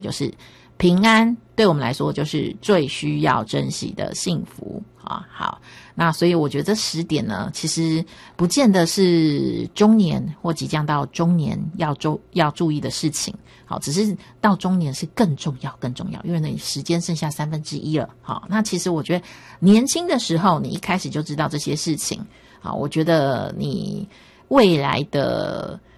就是平安，对我们来说就是最需要珍惜的幸福啊。好，那所以我觉得这10点呢，其实不见得是中年或即将到中年要注意的事情。好，只是到中年是更重要，因为呢，时间剩下1/3了。好，那其实我觉得年轻的时候，你一开始就知道这些事情，好，我觉得你未来的